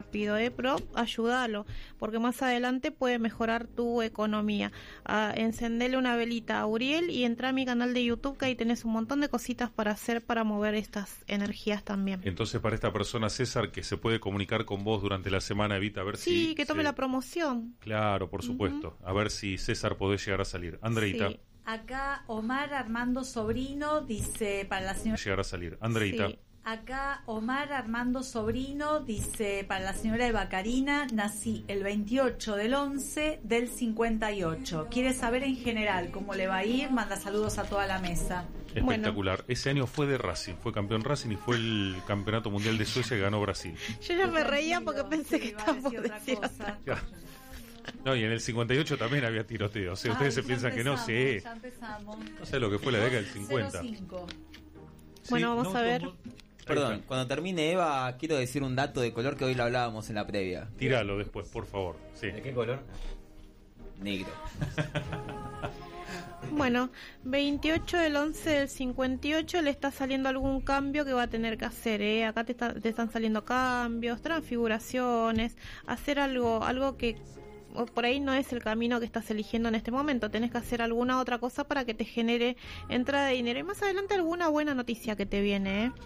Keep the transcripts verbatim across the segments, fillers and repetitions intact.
rápido, ¿eh? Pero ayúdalo, porque más adelante puede mejorar tu economía. Ah, encendele una velita a Uriel y entra a mi canal de YouTube, que ahí tenés un montón de cositas para hacer para mover estas energías también. Entonces, para esta persona, César, que se puede comunicar con vos durante la semana, Evita, a ver sí, si... Sí, que tome se... la promoción. Claro, por supuesto. Uh-huh. A ver si César podés llegar a salir. Andreita. Sí. Acá Omar Armando Sobrino dice para la señora... Llegar a salir. Andreita. Sí. Acá Omar Armando Sobrino dice para la señora Eva Karina, nací el veintiocho del once del cincuenta y ocho. Quiere saber en general cómo le va a ir, manda saludos a toda la mesa. Espectacular. Bueno. Ese año fue de Racing, fue campeón Racing y fue el campeonato mundial de Suecia que ganó Brasil. Yo ya me reía porque pensé sí, que estaba por decir otra cosa. No, y en el cincuenta y ocho también había tiroteo. O sea, ustedes Ay, se piensan que no, sí. Ya empezamos. No sé lo que fue la década del cincuenta. Sí, bueno, vamos no, a ver. No, Perdón, cuando termine Eva, quiero decir un dato de color que hoy lo hablábamos en la previa. Tíralo después, por favor. Sí. ¿De qué color? Negro. Bueno, veintiocho del once del cincuenta y ocho le está saliendo algún cambio que va a tener que hacer, ¿eh? Acá te, está, te están saliendo cambios, transfiguraciones, hacer algo, algo que por ahí no es el camino que estás eligiendo en este momento. Tenés que hacer alguna otra cosa para que te genere entrada de dinero y más adelante alguna buena noticia que te viene, ¿eh?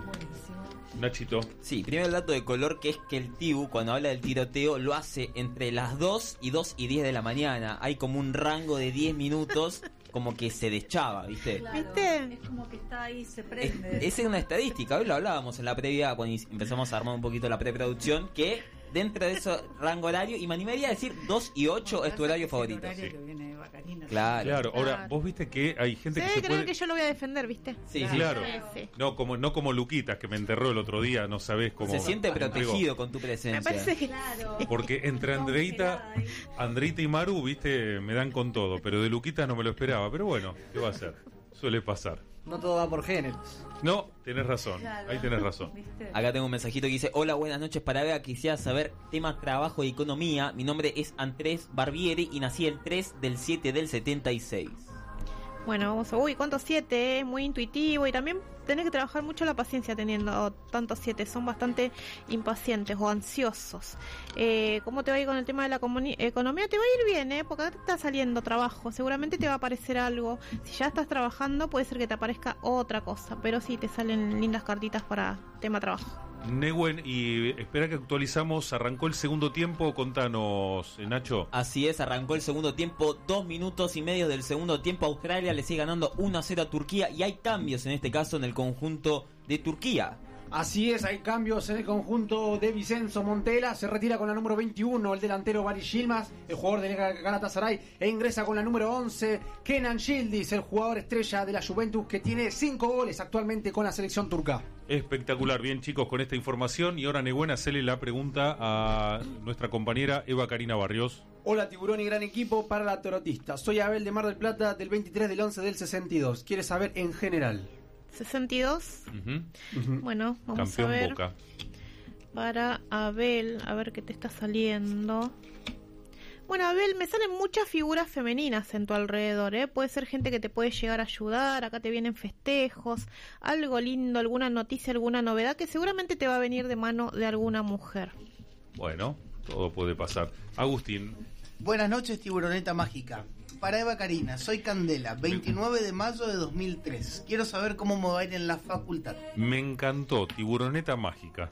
Nachito. Sí, primero el dato de color, que es que el Tibu, cuando habla del tiroteo, lo hace entre las dos y dos y diez de la mañana. Hay como un rango de diez minutos, como que se deschaba, ¿viste? Claro, ¿viste? Es como que está ahí, se prende. Es, esa es una estadística, hoy lo hablábamos en la previa, cuando empezamos a armar un poquito la preproducción, que dentro de ese rango horario, y me animaría a decir dos y ocho bueno, es tu horario favorito. Horario sí. que viene de Bacarina, claro. Claro, ahora vos viste que hay gente sí, que se creo puede... que yo lo voy a defender, ¿viste? Sí, claro. Sí, sí. No como no como Luquitas, que me enterró el otro día, no sabés cómo... Se siente protegido con tu presencia. Me parece que claro. Porque entre Andreita, Andreita y Maru, viste, me dan con todo, pero de Luquitas no me lo esperaba. Pero bueno, ¿qué va a hacer? Suele pasar. No todo va por géneros. No, tenés razón, claro. Ahí tenés razón. ¿Viste? Acá tengo un mensajito que dice: hola, buenas noches para Eva, quisiera saber tema trabajo y economía. Mi nombre es Andrés Barbieri y nací el tres del siete del setenta y seis. Bueno, vamos a... Uy, ¿cuántos siete? Eh? Muy intuitivo y también tenés que trabajar mucho la paciencia teniendo tantos siete. Son bastante impacientes o ansiosos. Eh, ¿Cómo te va a ir con el tema de la comuni- economía? Te va a ir bien, ¿eh? Porque acá te está saliendo trabajo. Seguramente te va a aparecer algo. Si ya estás trabajando, puede ser que te aparezca otra cosa. Pero sí, te salen lindas cartitas para tema trabajo. Nehuen, y espera que actualizamos, arrancó el segundo tiempo, contanos, Nacho. Así es, arrancó el segundo tiempo, dos minutos y medio del segundo tiempo, Australia le sigue ganando uno a cero a Turquía y hay cambios en este caso en el conjunto de Turquía. Así es, hay cambios en el conjunto de Vicenzo Montella. Se retira con la número veintiuno el delantero Barış Yilmaz, el jugador de Galatasaray, e ingresa con la número once Kenan Yildiz, el jugador estrella de la Juventus, que tiene cinco goles actualmente con la selección turca. Espectacular, bien chicos, con esta información. Y ahora, Nehuen, hacele la pregunta a nuestra compañera Eva Karina Barrios. Hola Tiburón y gran equipo para la Torotista. Soy Abel de Mar del Plata, del veintitrés del once del sesenta y dos. ¿Quiere saber en general? sesenta y dos. Uh-huh. Uh-huh. Bueno, vamos Campeón a ver. Boca. Para Abel, a ver qué te está saliendo. Bueno, Abel, me salen muchas figuras femeninas en tu alrededor, ¿eh? Puede ser gente que te puede llegar a ayudar, acá te vienen festejos, algo lindo, alguna noticia, alguna novedad que seguramente te va a venir de mano de alguna mujer. Bueno, todo puede pasar. Agustín. Buenas noches, Tiburoneta Mágica. Para Eva Karina, soy Candela, veintinueve de mayo de dos mil tres. Quiero saber cómo me va a ir en la facultad. Me encantó, Tiburoneta Mágica.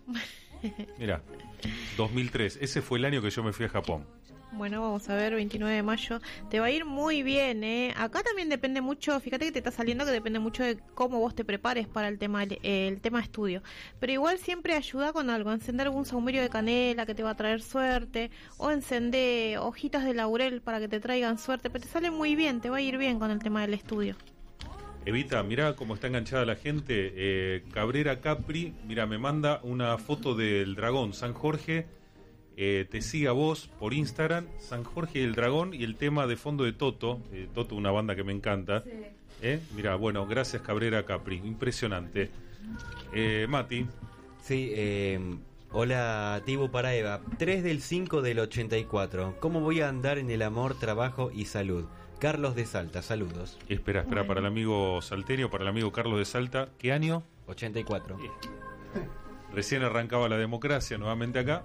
Mira, dos mil tres, ese fue el año que yo me fui a Japón. Bueno, vamos a ver, veintinueve de mayo. Te va a ir muy bien, ¿eh? Acá también depende mucho, fíjate que te está saliendo que depende mucho de cómo vos te prepares para el tema el, el tema estudio. Pero igual siempre ayuda con algo, encender algún saumerio de canela que te va a traer suerte, o encender hojitas de laurel para que te traigan suerte, pero te sale muy bien, te va a ir bien con el tema del estudio. Evita, mirá cómo está enganchada la gente. eh, Cabrera Capri, mira, me manda una foto del dragón San Jorge. Eh, te sigue a vos por Instagram, San Jorge y el Dragón, y el tema de fondo de Toto, eh, Toto, una banda que me encanta. Sí. Eh, mira, bueno, gracias Cabrera Capri, impresionante. Eh, Mati. Sí, eh, hola Tibu para Eva, tres del cinco del ochenta y cuatro. ¿Cómo voy a andar en el amor, trabajo y salud? Carlos de Salta, saludos. Espera, espera, bueno. Para el amigo salteño, para el amigo Carlos de Salta, ¿qué año? ochenta y cuatro. Eh. Recién arrancaba la democracia nuevamente acá.